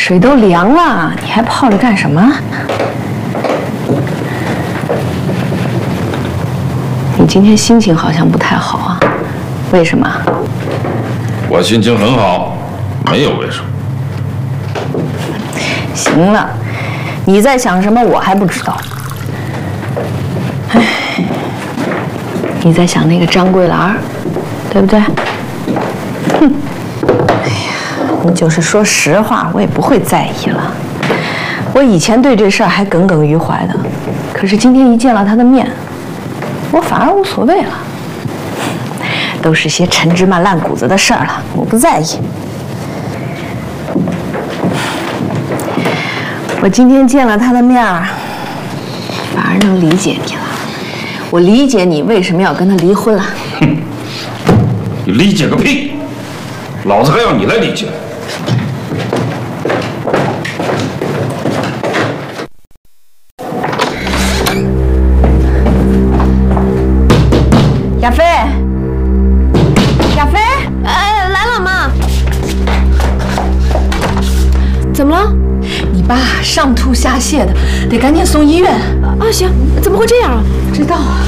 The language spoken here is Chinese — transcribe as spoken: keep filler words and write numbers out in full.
水都凉了，你还泡着干什么？你今天心情好像不太好啊，为什么？ 我心情很好，没有为什么。 行了，你在想什么我还不知道。唉，你在想那个张桂兰，对不对？哼，哎呀，你就是说实话，我也不会在意了。我以前对这事儿还耿耿于怀的，可是今天一见了他的面，我反而无所谓了。都是些陈芝麻烂谷子的事儿了，我不在意。我今天见了他的面儿，反而能理解你了。我理解你为什么要跟他离婚了。 哼，你理解个屁！老子还要你来理解。 亚飞，亚飞， 哎，来了，妈。怎么了？ 你爸上吐下泻的，得赶紧送医院。 啊，行，怎么会这样啊？ 不知道啊。